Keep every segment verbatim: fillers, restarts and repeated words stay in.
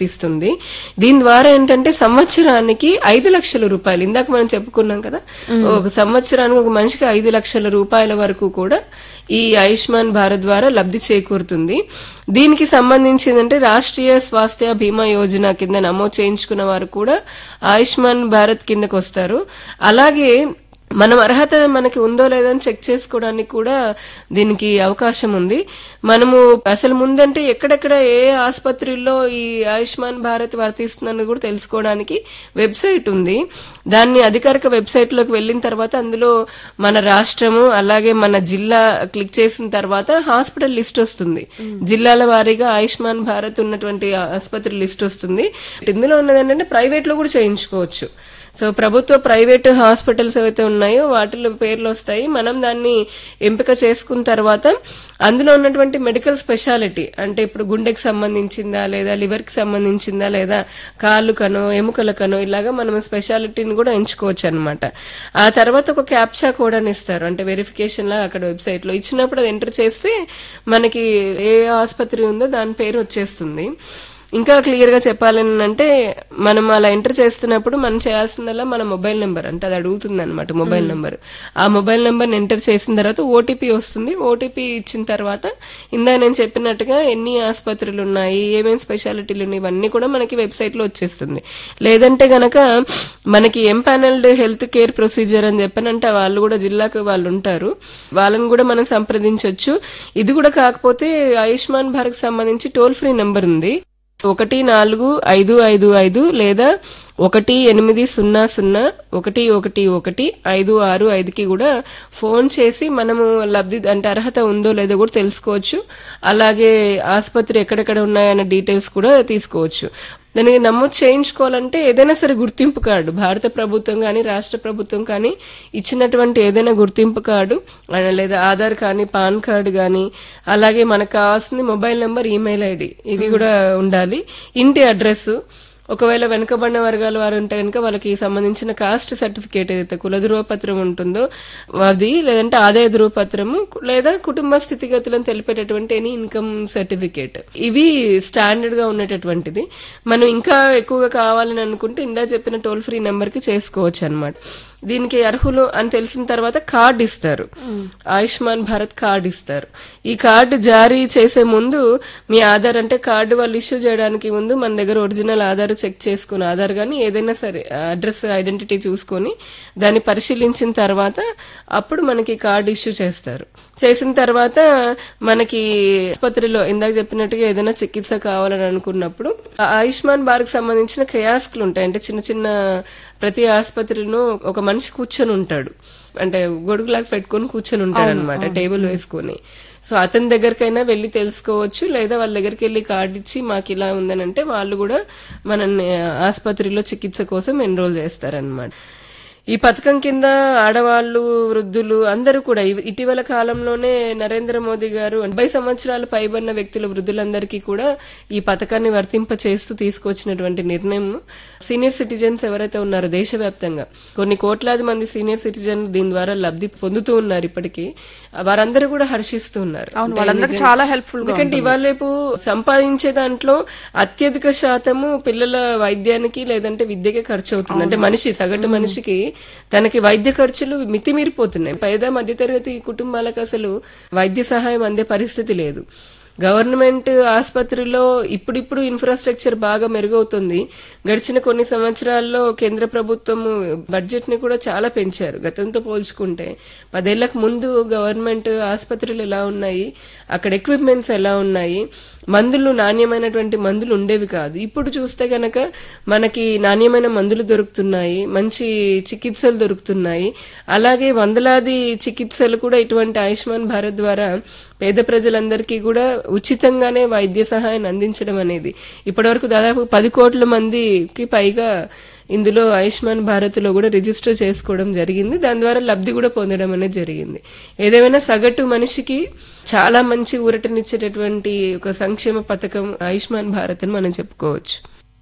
వర్తిస్తుంది. దీని ద్వారా ఏంటంటే సంవత్సరానికి ఐదు లక్షల రూపాయలు, ఇందాక మనం చెప్పుకున్నాం కదా, ఒక సంవత్సరానికి ఒక మనిషికి ఐదు లక్షల రూపాయల వరకు కూడా ఈ ఆయుష్మాన్ భారత్ ద్వారా లబ్ధి చేకూరుతుంది. దీనికి సంబంధించిందంటే రాష్ట్రీయ స్వాస్థ్య బీమా యోజన కింద నమోదు చేయించుకున్న వారు కూడా ఆయుష్మాన్ భారత్ కిందకు వస్తారు. అలాగే మనం అర్హత మనకి ఉందో లేదో అని చెక్ చేసుకోవడానికి కూడా దీనికి అవకాశం ఉంది. మనము అసలు ముందంటే ఎక్కడెక్కడ ఏ ఆసుపత్రుల్లో ఈ ఆయుష్మాన్ భారత్ వర్తిస్తుందని కూడా తెలుసుకోవడానికి వెబ్సైట్ ఉంది. దాన్ని అధికారిక వెబ్సైట్ లోకి వెళ్లిన తర్వాత అందులో మన రాష్ట్రము అలాగే మన జిల్లా క్లిక్ చేసిన తర్వాత హాస్పిటల్ లిస్ట్ వస్తుంది. జిల్లాల వారీగా ఆయుష్మాన్ భారత్ ఉన్నటువంటి ఆసుపత్రి లిస్ట్ వస్తుంది. ఇందులో ఉన్నది ఏంటంటే ప్రైవేట్ లో కూడా చేయించుకోవచ్చు. సో ప్రభుత్వ ప్రైవేట్ హాస్పిటల్స్ ఏవైతే ఉన్నాయో వాటిలో పేర్లు వస్తాయి. మనం దాన్ని ఎంపిక చేసుకున్న తర్వాత అందులో ఉన్నటువంటి మెడికల్ స్పెషాలిటీ అంటే ఇప్పుడు గుండెకి సంబంధించిందా లేదా లివర్ కి సంబంధించిందా లేదా కాళ్ళు కనో ఎముకల కనో ఇలాగా మనం స్పెషాలిటీని కూడా ఎంచుకోవచ్చు అనమాట. ఆ తర్వాత ఒక క్యాప్చా కోడ్ అని ఇస్తారు, అంటే వెరిఫికేషన్ లా అక్కడ వెబ్సైట్ లో ఇచ్చినప్పుడు అది ఎంటర్ చేస్తే మనకి ఏ ఆసుపత్రి ఉందో దాని పేరు వచ్చేస్తుంది. ఇంకా క్లియర్ గా చెప్పాలని అంటే మనం అలా ఎంటర్ చేస్తున్నప్పుడు మనం చేయాల్సిందల్లా మన మొబైల్ నెంబర్, అంటే అది అడుగుతుంది అనమాట మొబైల్ నెంబర్. ఆ మొబైల్ నెంబర్ ఎంటర్ చేసిన తర్వాత ఓటీపీ వస్తుంది. ఓటీపీ ఇచ్చిన తర్వాత ఇందా నేను చెప్పినట్టుగా ఎన్ని ఆసుపత్రులు ఉన్నాయి, ఏమేమి స్పెషాలిటీలు ఉన్నాయి, ఇవన్నీ కూడా మనకి వెబ్సైట్ లో వచ్చేస్తుంది. లేదంటే గనక మనకి ఎంపానల్డ్ హెల్త్ కేర్ ప్రొసీజర్ అని చెప్పానంటే వాళ్ళు కూడా జిల్లాకు వాళ్ళు ఉంటారు, వాళ్ళని కూడా మనం సంప్రదించవచ్చు. ఇది కూడా కాకపోతే ఆయుష్మాన్ భారత్ సంబంధించి టోల్ ఫ్రీ నెంబర్ ఉంది, ఒకటి నాలుగు ఐదు ఐదు ఐదు లేదా ఒకటి ఎనిమిది సున్నా సున్నా ఒకటి ఒకటి ఒకటి ఐదు ఆరు ఐదుకి కూడా ఫోన్ చేసి మనము లబ్ధి అంటే అర్హత ఉందో లేదో కూడా తెలుసుకోవచ్చు. అలాగే ఆసుపత్రి ఎక్కడెక్కడ ఉన్నాయన్న డీటెయిల్స్ కూడా తీసుకోవచ్చు. దానికి నమోదు చేయించుకోవాలంటే ఏదైనా సరే గుర్తింపు కార్డు, భారత ప్రభుత్వం కానీ రాష్ట్ర ప్రభుత్వం కానీ ఇచ్చినటువంటి ఏదైనా గుర్తింపు కార్డు లేదా ఆధార్ కానీ పాన్ కార్డు కానీ, అలాగే మనకు కావాల్సింది మొబైల్ నెంబర్, ఈమెయిల్ ఐడి, ఇవి కూడా ఉండాలి. ఇంటి అడ్రస్, ఒకవేళ వెనుకబడిన వర్గాల వారు ఉంటే కనుక వాళ్ళకి సంబంధించిన కాస్ట్ సర్టిఫికేట్ ఏదైతే కుల ధృవపత్రం ఉంటుందో అది, లేదంటే ఆదాయ ధృవపత్రము లేదా కుటుంబ స్థితిగతులను తెలిపేటటువంటి ఎనీ ఇన్కమ్ సర్టిఫికేట్, ఇవి స్టాండర్డ్ గా ఉండేటటువంటిది. మనం ఇంకా ఎక్కువగా కావాలని అనుకుంటే ఇందా చెప్పిన టోల్ ఫ్రీ నెంబర్ కి చేసుకోవచ్చు అనమాట. దీనికి అర్హులు అని తెలిసిన తర్వాత కార్డు ఇస్తారు, ఆయుష్మాన్ భారత్ కార్డు ఇస్తారు. ఈ కార్డు జారీ చేసే ముందు మీ ఆధార్, అంటే కార్డు వాళ్ళు ఇష్యూ చేయడానికి ముందు మన దగ్గర ఒరిజినల్ ఆధార్ చెక్ చేసుకుని, ఆధార్ గానీ ఏదైనా సరే అడ్రస్ ఐడెంటిటీ చూసుకొని దాన్ని పరిశీలించిన తర్వాత అప్పుడు మనకి కార్డు ఇష్యూ చేస్తారు. చేసిన తర్వాత మనకి ఆసుపత్రిలో ఇందాక చెప్పినట్టుగా ఏదైనా చికిత్స కావాలని అనుకున్నప్పుడు ఆయుష్మాన్ భారత్ సంబంధించిన కియాస్క్లు ఉంటాయి. అంటే చిన్న చిన్న ప్రతి ఆసుపత్రిలో ఒక మనిషి కూర్చొని ఉంటాడు, అంటే గొడుగులాగా పెట్టుకుని కూర్చొని ఉంటాడు అనమాట, టేబుల్ వేసుకుని. సో అతని దగ్గరకైనా వెళ్లి తెలుసుకోవచ్చు, లేదా వాళ్ళ దగ్గరికి వెళ్లి కార్డు ఇచ్చి మాకు ఇలా ఉందని అంటే వాళ్ళు కూడా మనల్ని ఆసుపత్రిలో చికిత్స కోసం ఎన్రోల్ చేస్తారనమాట. ఈ పథకం కింద ఆడవాళ్లు, వృద్ధులు అందరూ కూడా ఇటీవల కాలంలోనే నరేంద్ర మోదీ గారు డెబ్బై సంవత్సరాలు పైబడిన వ్యక్తుల వృద్ధులందరికీ కూడా ఈ పథకాన్ని వర్తింప చేస్తూ తీసుకొచ్చినటువంటి నిర్ణయం. సీనియర్ సిటిజన్స్ ఎవరైతే ఉన్నారో దేశవ్యాప్తంగా కొన్ని కోట్లాది మంది సీనియర్ సిటిజన్ దీని ద్వారా లబ్ధి పొందుతూ ఉన్నారు. ఇప్పటికీ వారందరూ కూడా హర్షిస్తూ ఉన్నారు, చాలా హెల్ప్ఫుల్. ఎందుకంటే ఇవాళ రేపు సంపాదించే దాంట్లో అత్యధిక శాతము పిల్లల వైద్యానికి లేదంటే విద్యకే ఖర్చు అవుతుంది. అంటే మనిషి సగటు మనిషికి తనకి వైద్య ఖర్చులు మితిమీరిపోతున్నాయి. పేద మధ్యతరగతి కుటుంబాలకు అసలు వైద్య సహాయం అందే పరిస్థితి లేదు. గవర్నమెంట్ ఆసుపత్రిలో ఇప్పుడిప్పుడు ఇన్ఫ్రాస్ట్రక్చర్ బాగా మెరుగవుతుంది. గడిచిన కొన్ని సంవత్సరాల్లో కేంద్ర ప్రభుత్వం బడ్జెట్ ని కూడా చాలా పెంచారు గతంతో పోల్చుకుంటే. పదేళ్లకు ముందు గవర్నమెంట్ ఆసుపత్రులు ఎలా ఉన్నాయి, అక్కడ ఎక్విప్మెంట్స్ ఎలా ఉన్నాయి, మందులు నాణ్యమైనటువంటి మందులు ఉండేవి కాదు. ఇప్పుడు చూస్తే గనక మనకి నాణ్యమైన మందులు దొరుకుతున్నాయి, మంచి చికిత్సలు దొరుకుతున్నాయి. అలాగే వందలాది చికిత్సలు కూడా ఇటువంటి ఆయుష్మాన్ భారత్ ద్వారా పేద ప్రజలందరికీ కూడా ఉచితంగానే వైద్య సహాయాన్ని అందించడం అనేది ఇప్పటివరకు దాదాపు పది కోట్ల మందికి పైగా ఇందులో ఆయుష్మాన్ భారత్ లో కూడా రిజిస్టర్ చేసుకోవడం జరిగింది. దాని ద్వారా లబ్ధి కూడా పొందడం అనేది జరిగింది. ఏదేమైనా సగటు మనిషికి చాలా మంచి ఊరటనిచ్చేటటువంటి ఒక సంక్షేమ పథకం ఆయుష్మాన్ భారత్ అని మనం చెప్పుకోవచ్చు.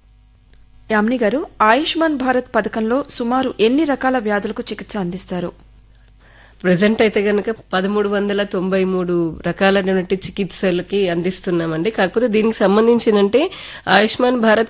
యామిని గారు, ఆయుష్మాన్ భారత్ పథకంలో సుమారు ఎన్ని రకాల వ్యాధులకు చికిత్స అందిస్తారు? ప్రజెంట్ అయితే గనక పదమూడు వందల తొంభై మూడు రకాలైనటువంటి చికిత్సలకి అందిస్తున్నామండి. కాకపోతే దీనికి సంబంధించినంటే ఆయుష్మాన్ భారత్